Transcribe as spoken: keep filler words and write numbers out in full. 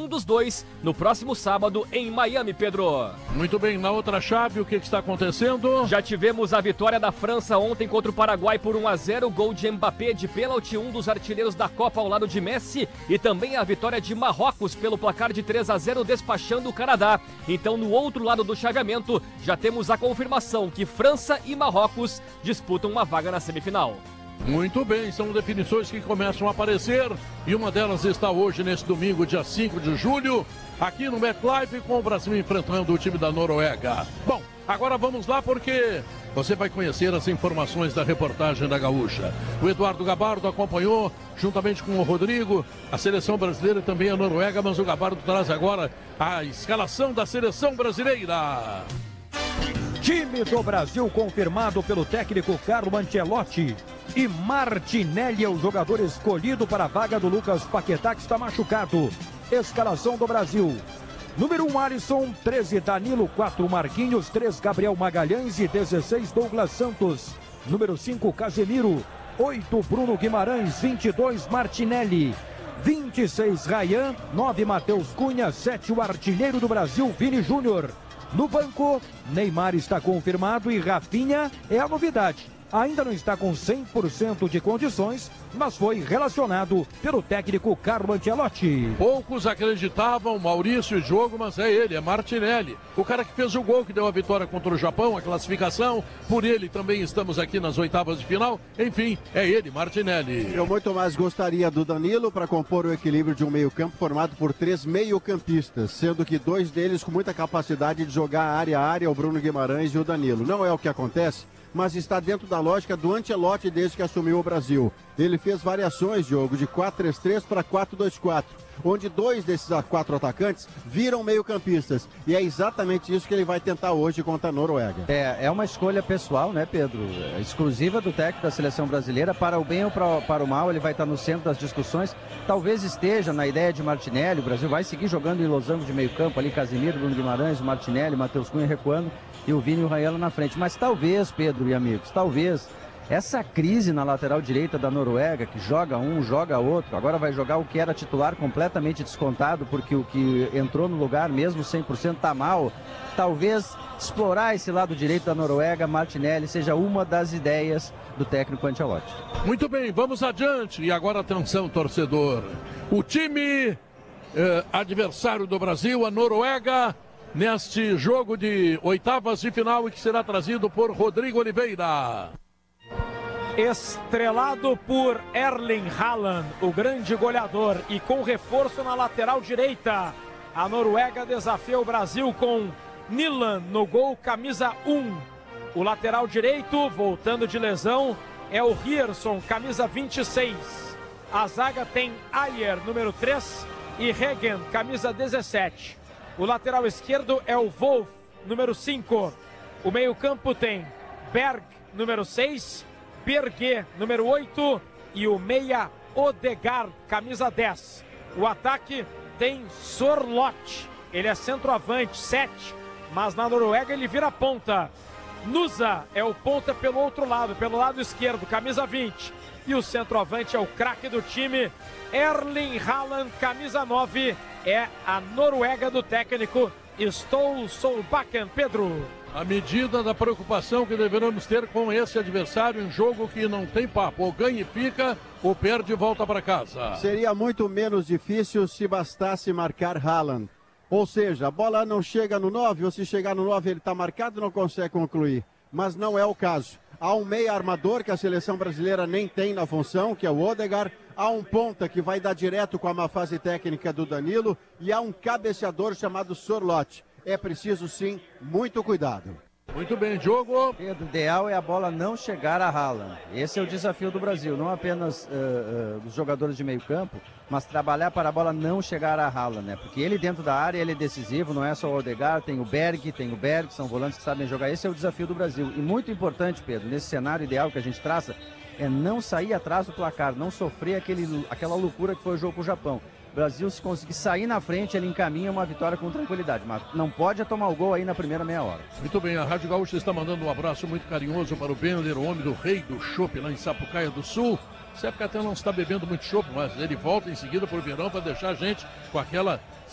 um dos dois no próximo sábado em Miami, Pedro. Muito bem, na outra chave, o que, que está acontecendo? Já tivemos a vitória da França ontem contra o Paraguai por um a zero, gol de Mbappé de pênalti, um dos artilheiros da Copa ao lado de Messi, e também a vitória de Marrocos pelo placar de três a zero, despachando o Canadá. Então, no outro lado do chaveamento, já temos a confirmação que França e Marrocos disputam uma vaga na semifinal. Muito bem, são definições que começam a aparecer e uma delas está hoje, nesse domingo, dia cinco de julho, aqui no MetLife, com o Brasil enfrentando o time da Noruega. Bom, agora vamos lá porque você vai conhecer as informações da reportagem da Gaúcha. O Eduardo Gabardo acompanhou, juntamente com o Rodrigo, a seleção brasileira e também a Noruega, mas o Gabardo traz agora a escalação da seleção brasileira. Time do Brasil confirmado pelo técnico Carlo Ancelotti. E Martinelli é o jogador escolhido para a vaga do Lucas Paquetá, que está machucado. Escalação do Brasil. Número um, Alisson. treze, Danilo. quatro, Marquinhos. três, Gabriel Magalhães. E dezesseis, Douglas Santos. Número cinco, Casemiro. oito, Bruno Guimarães. vinte e dois, Martinelli. vinte e seis, Ryan. nove, Matheus Cunha. sete, o artilheiro do Brasil, Vini Júnior. No banco, Neymar está confirmado e Rafinha é a novidade. Ainda não está com cem por cento de condições, mas foi relacionado pelo técnico Carlo Ancelotti. Poucos acreditavam, Maurício e jogo, mas é ele, é Martinelli. O cara que fez o gol, que deu a vitória contra o Japão, a classificação. Por ele também estamos aqui nas oitavas de final. Enfim, é ele, Martinelli. Eu muito mais gostaria do Danilo para compor o equilíbrio de um meio-campo formado por três meio-campistas, sendo que dois deles com muita capacidade de jogar área a área, o Bruno Guimarães e o Danilo. Não é o que acontece, mas está dentro da lógica do Ancelotti desde que assumiu o Brasil. Ele fez variações, Diogo, de quatro três três para quatro dois quatro, onde dois desses quatro atacantes viram meio-campistas. E é exatamente isso que ele vai tentar hoje contra a Noruega. É, é uma escolha pessoal, né, Pedro? Exclusiva do técnico da seleção brasileira. Para o bem ou para, para o mal, ele vai estar no centro das discussões. Talvez esteja na ideia de Martinelli. O Brasil vai seguir jogando em losango de meio-campo ali, Casemiro, Bruno Guimarães, Martinelli, Matheus Cunha recuando e o Vini e o Raiello na frente. Mas talvez, Pedro e amigos, talvez essa crise na lateral direita da Noruega, que joga um, joga outro, agora vai jogar o que era titular completamente descontado, porque o que entrou no lugar, mesmo cem por cento, tá mal. Talvez explorar esse lado direito da Noruega, Martinelli, seja uma das ideias do técnico Ancelotti. Muito bem, vamos adiante. E agora atenção, torcedor. O time eh, adversário do Brasil, a Noruega, neste jogo de oitavas de final, e que será trazido por Rodrigo Oliveira. Estrelado por Erling Haaland, o grande goleador, e com reforço na lateral direita. A Noruega desafia o Brasil com Nilan no gol, camisa um. O lateral direito, voltando de lesão, é o Rierson, camisa vinte e seis. A zaga tem Ayer, número três, e Regen, camisa dezessete. O lateral esquerdo é o Wolf, número cinco. O meio-campo tem Berg, número seis, Berge, número oito, e o meia Odegaard, camisa dez. O ataque tem Sorloth, ele é centroavante, sete, mas na Noruega ele vira ponta. Nusa é o ponta pelo outro lado, pelo lado esquerdo, camisa vinte. E o centroavante é o craque do time, Erling Haaland, camisa nove. É a Noruega do técnico Ståle Solbakken, Pedro. A medida da preocupação que deveremos ter com esse adversário em jogo que não tem papo. Ou ganha e fica, ou perde e volta para casa. Seria muito menos difícil se bastasse marcar Haaland. Ou seja, a bola não chega no nove, ou se chegar no nove ele está marcado e não consegue concluir. Mas não é o caso. Há um meia armador que a seleção brasileira nem tem na função, que é o Odegaard. Há um ponta que vai dar direto com a má fase técnica do Danilo. E há um cabeceador chamado Sorloth. É preciso, sim, muito cuidado. Muito bem, jogo. Pedro, o ideal é a bola não chegar a Haaland. Esse é o desafio do Brasil, não apenas uh, uh, dos jogadores de meio campo, mas trabalhar para a bola não chegar a Haaland, né? Porque ele dentro da área, ele é decisivo, não é só o Odegaard, tem o Berg, tem o Berg, são volantes que sabem jogar. Esse é o desafio do Brasil. E muito importante, Pedro, nesse cenário ideal que a gente traça, é não sair atrás do placar, não sofrer aquele, aquela loucura que foi o jogo com o Japão. O Brasil, se conseguir sair na frente, ele encaminha uma vitória com tranquilidade, mas não pode tomar o gol aí na primeira meia hora. Muito bem, a Rádio Gaúcha está mandando um abraço muito carinhoso para o Bender, o homem do rei do chopp lá em Sapucaia do Sul. Essa época até não está bebendo muito chopp, mas ele volta em seguida por verão para deixar a gente com aquela